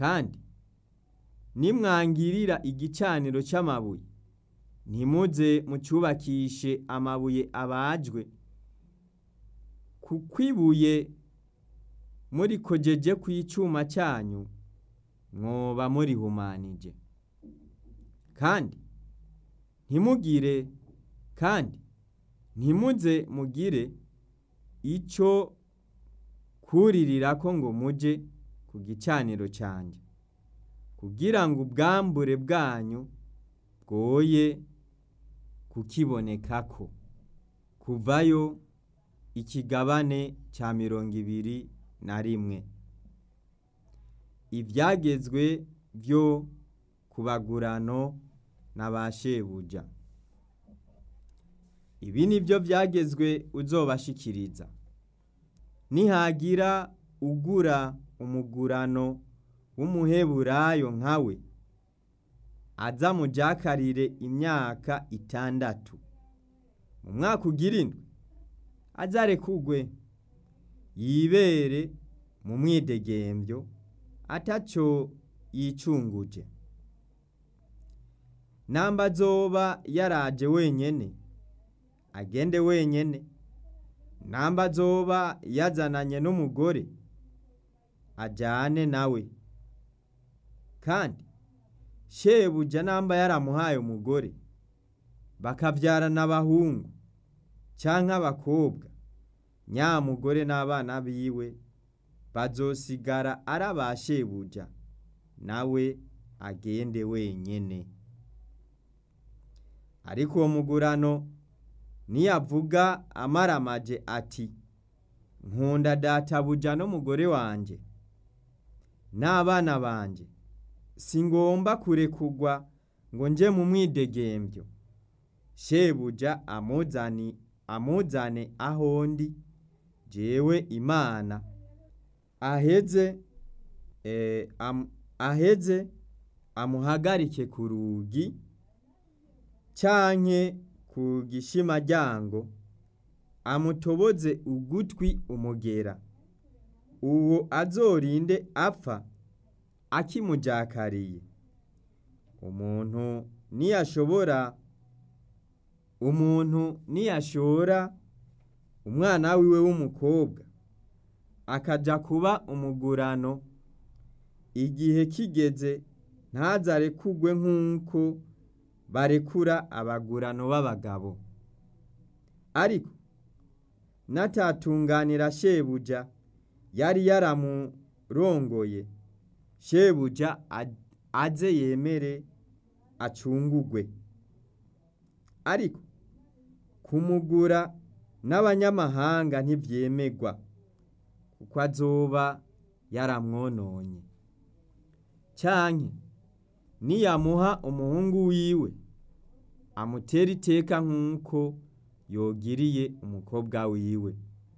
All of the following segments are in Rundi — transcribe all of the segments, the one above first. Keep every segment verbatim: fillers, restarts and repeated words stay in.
kandi nimwangirira igicaniro cy'amabuye ntimuze mucyubakishe amabuye abajwe, kuko ibuye murikojeje ku icuma cyanyu mwoba murihumanije. Kandi ntimugire kandi ntimuze mugire icyo kuririrako ngo muje ku gicaniro cyanjye, kugira ngo ubwambure bwanyu bwoye kukibonekako. Kuvayo ikigabane cya mirongo ibiri na rimwe. Ibyagezwe byo ku bagurano na ba shebuja. Ibi ni byo byagezwe uzobashikiriza nihagira ugura umugurano w'umuheburayo nkawe, aza mujakarire imyaka itandatu. Mu mwaka ugira indwi azarekugwe, yibere mu mwidegembyo ataco yicunguje. Namba azoba yaraje wenyene, agende wenyene. Namba azoba yazananye n'umugore, ajane nawe. Kandi shebuja namba yaramuhaye umugore, bakavyarana abahungu canke abakobwa, nyamugore n'abana biwe bazosigara ari aba shebuja, nawe agende wenyene. Ariko uwo mugurano niyavuga amaramaje ati, nkunda databuja n'umugore wanje n'abana banje, singomba kurekugwa ngo nje mu mwidegembyo, shebuja amuzani amuzane ahondi, jewe Imana aheze eh, am, aheze amuhagarike ku rugi canke ku gishimaryango, amutoboze ugutwi umugera. Uwo azorinde apfa akimujakariye. Umuntu niyashobora umuntu niyashora umwana wiwe w'umukobwa akaja kuba umugurano, igihe kigeze ntazarekugwe nk'uko barekura abagurano b'abagabo. Ariko natatunganira shebuja yari yaramurongoye, shebuja aze yemere acungugwe. Ariko kumugura n'abanyamahanga ntivyemegwa, kuko azoba yaramwononye. Canke niyamuha umuhungu wiwe, amutera iteka nk'uko yogiriye umukobwa wiwe.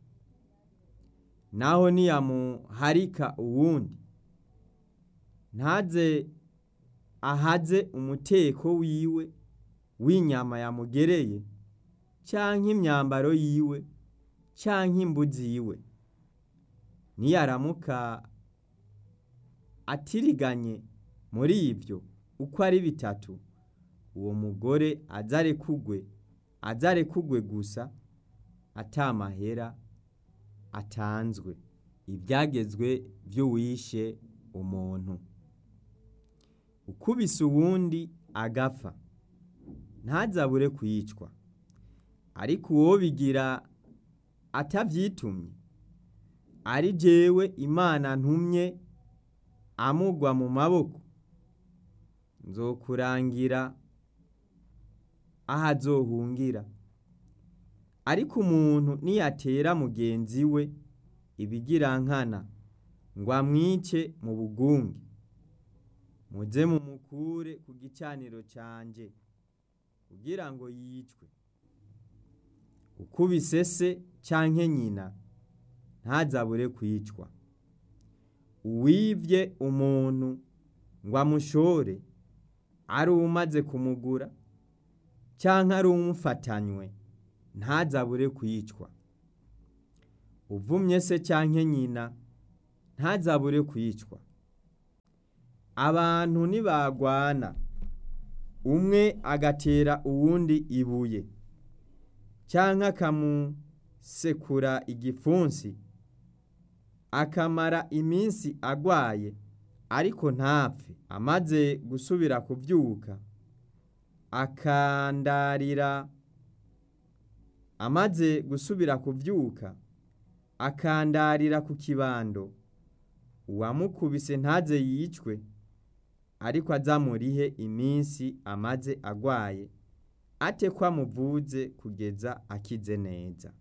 Naho niyamuharika uwundi, ntaze ahaze umuteko wiwe w'inyama yamugereye, canke imyambaro yiwe, canke imbuzi yiwe. Niyaramuka atiriganye muri ivyo uko ari bitatu, uwo mugore azarekugwe azarekugwe gusa atamahera atanzwe. Ibyagezwe vy'uwishe umuntu. Ukubise uwundi agafa, ntazabure kwicwa. Ariko uwo bigira atavyitumye, ari jewe Imana ntumye amugwa mu maboko, nzokurangira aho azohungira. Ariko umuntu niyatera mugenzi we ibigirankana ngo amwice mu bugunge, muze mumukure ku gicaniro canje kugira ngo yicwe. Ukubise se canke nyina ntazabure kwicwa. Uwivye umuntu ngo amushore, ari umaze kumugura canke ari umufatanywe, ntazabure kwicwa. Uvumye se canke nyina ntazabure kwicwa. abantu nibagwana umwe agatera uwundi ibuye canke akamusekura igipfunsi akamara iminsi agwaye ariko ntapfe, amaze gusubira kuvyuka akandarira amaze gusubira kuvyuka akandarira ku kibando, uwamukubise ntaze yicwe ariko azamurihe iminsi amaze agwaye ate ko amuvuze kugeza akize neza.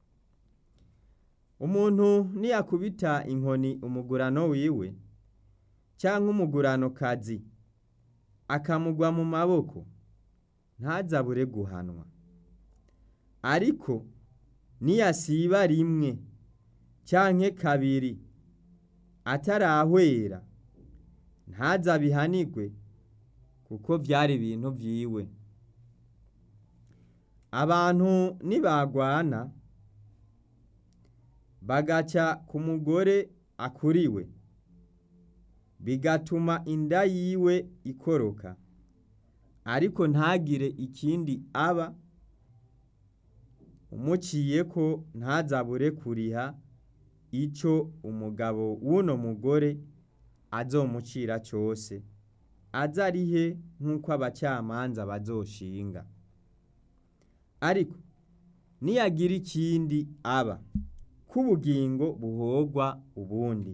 Umuntu niyakubita inkoni umugurano wiwe canke umuguranokazi akamugwa mu maboko ntazabure guhanwa, ariko niyasiba rimwe canke kabiri atarahwera ntazabihanirwe kuko vyari ibintu vyiwe. Abantu nibagwana bagaca ku mugore akuriwe bigatuma inda yiwe ikoroka ariko ntagire ikindi aba, umuciyeko ntazabure kuriha ico umugabo w'uno mugore azomucira cose, azarihe nk'uko abacamanza bazoshinga. Ariko niyagira ikindi aba k'ubugingo buhogwa ubundi,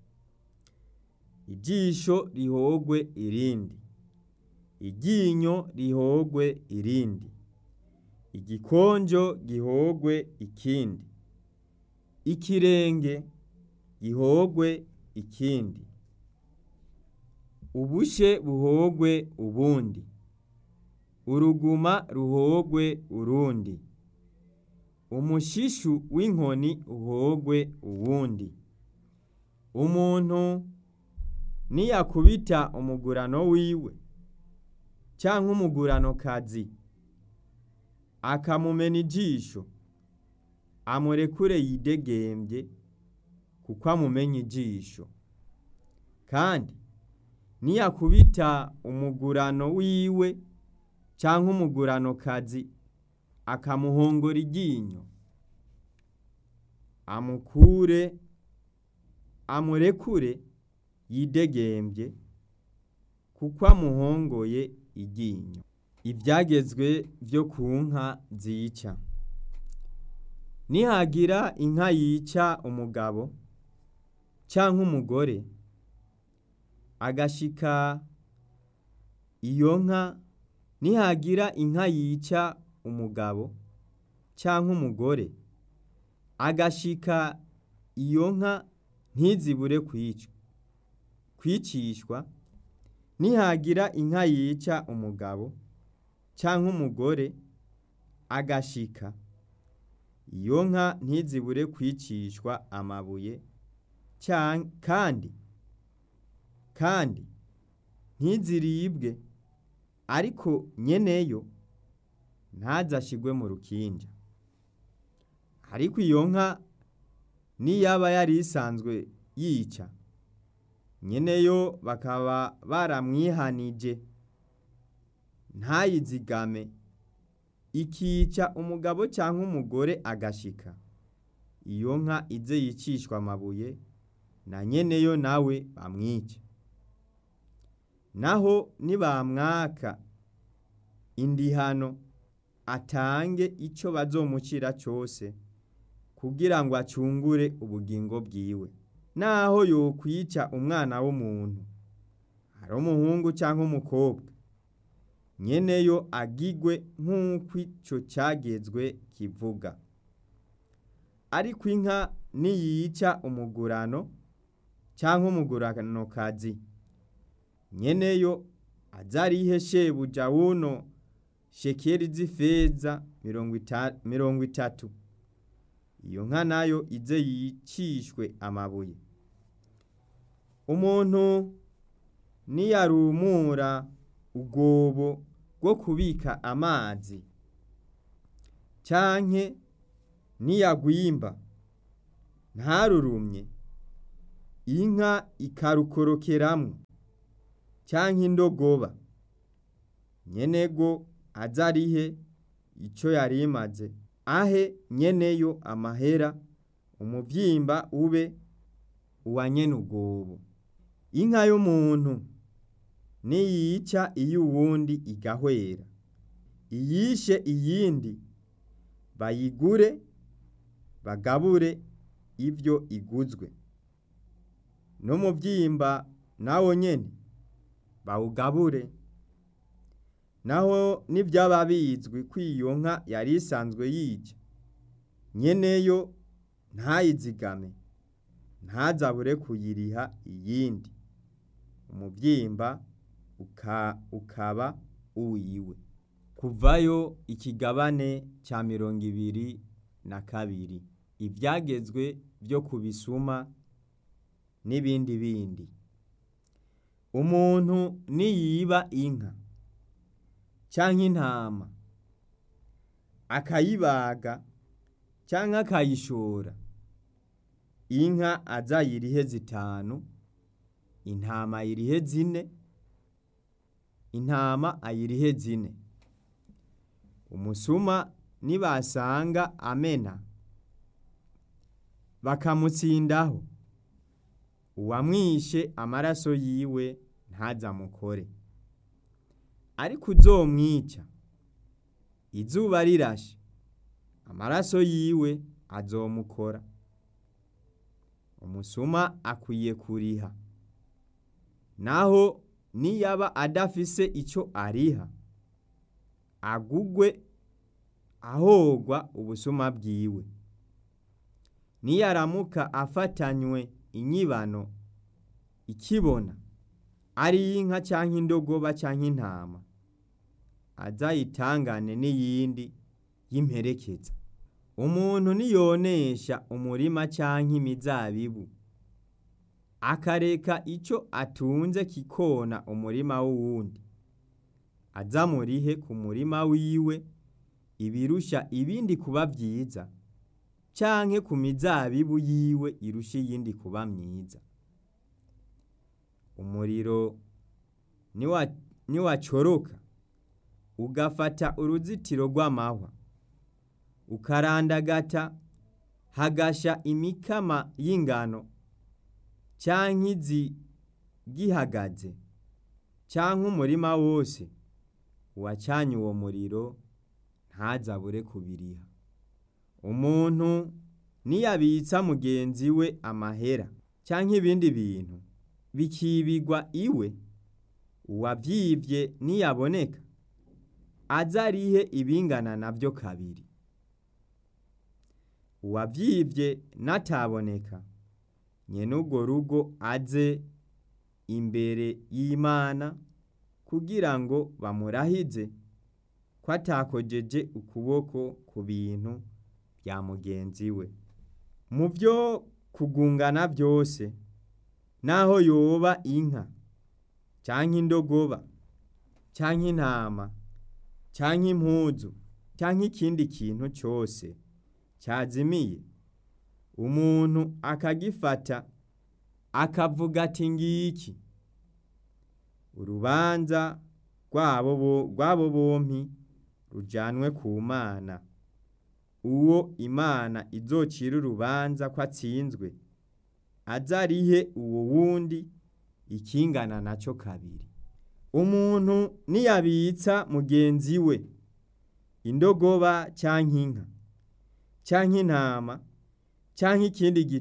ijisho rihogwe irindi, iryinyo rihogwe irindi, igikonjo gihogwe ikindi, ikirenge gihogwe ikindi, ubushe buhogwe ubundi, uruguma ruhogwe urundi, umushishu w'inkoni uhogwe uwundi. Umuntu niyakubita umugurano wiwe canke umuguranokazi akamumena ijisho amurekure yidegembye kuko amumenye ijisho, kandi niyakubita umugurano wiwe canke umuguranokazi akamuhongora iryinyo amukure amurekure yidegembye kuko amuhongoye iryinyo. Ivyagezwe vyo ku nka zica. Nihagira inka yica umugabo canke umugore agashika iyo nka nihagira inka yica umugabo canke umugore agashika iyo nka ntizibure kwicwa kwicishwa, nihagira inka yica umugabo canke umugore agashika iyo nka ntizibure kwicishwa amabuye kandi kandi ntiziribwe, ariko nyeneyo ntazashigwe mu rukinja. Ariko iyo nka niyaba yari isanzwe yica, nyeneyo bakaba baramwihanije ntayizigame ikica umugabo canke umugore agashika, iyo nka ize yicishwa amabuye na nyeneyo nawe bamwice. Naho nibamwaka indihano atange ico bazomucira cose kugira ngo acungure ubugingo bwiwe. Naho yokwica umwana w'umuntu ari umuhungu canke umukobwa, nyeneyo agigwe nk'uko ico cagezwe kivuga. Ariko inka niyica umugurano canke umuguranokazi, nyeneyo azarihe shebuja wuno shekeri z'ifeza mirongo itatu, iyo nka nayo ize yicishwe amabuye. Umuntu niyarumura ubwobo bwo kubika amazi canke niyagwimba ntarurumye, inka ikarukorokeramwo canke indogoba, nyenego aze arihe ico yari imaze, ahe nyeneyo amahera, umuvyimba ube uwa nyene ubwobo. Inka y'umuntu niyica iy'uwundi igahwera, iyishe iyindi bayigure bagabure ivyo iguzwe, n'umuvyimba nawo nyene bawugabure. Naho nivyaba bizwi ko iyo nka yari isanzwe yica, nyeneyo ntayizigame, ntazabure kuyiriha iyindi, umuvyimba uka, ukaba uwiwe. Kuvayo ikigabane ca mirongo ibiri na kabiri. Ivyagezwe vyo kubisuma n'ibindi bindi. Umuntu niyiba inka canke intama akayibaga canke akayishora, inka azayirihe zitanu, intama ayirihe zine, intama ayirihe zine. Umusuma nibasanga amena bakamutsindaho, uwamwishe amaraso yiwe ntazamukore. Ariko uzomwica izuba rirashe, amaraso yiwe azomukora. Umusuma akwiye kuriha, naho niyaba adafise ico ariha, agugwe ahogwa ubusuma bwiwe. Niyaramuka afatanywe inyibano ikibona ari inka canke indogoba canke intama, azayitangane n'iyindi y'imperekeza. Umuntu niyonesha umurima canke imizabibu, akareka ico atunze kikona umurima w'uwundi, azamurihe ku murima wiwe ibirusha ibindi kuba vyiza, canke ku mizabibu yiwe irusha iyindi kuba myiza. Umuriro niwa niwacoroka ugafata uruzitiro rw'amahwa, ukarandagata hagasha imikama y'ingano canke izi gihagaze, canke umurima wose, uwacanye uwo muriro ntazabure kubiriha. Umuntu niyabitsa mugenzi we amahera canke ibindi bintu bikibigwa iwe, uwavyivye niyaboneka azarihe ibingana navyo kabiri. Uwavyivye nataboneka, nyene urwo rugo aze imbere y'Imana kugira ngo bamurahize ko atakojeje ukuboko ku bintu vya mugenzi we. Mu vyo kugungana vyose, naho yoba inka canke indogoba canke intama canke impuzu canke ikindi kintu cose cazimiye, umuntu akagifata akavuga ati ngiki, urubanza rwabo rwabo bompi rujanwe ku Mana. Uwo Imana izocira urubanza ko atsinzwe, azarihe uwo wundi ikingana naco kabiri. Umuntu niyabitsa mugenzi we indogoba canke inka canke intama canke ikindi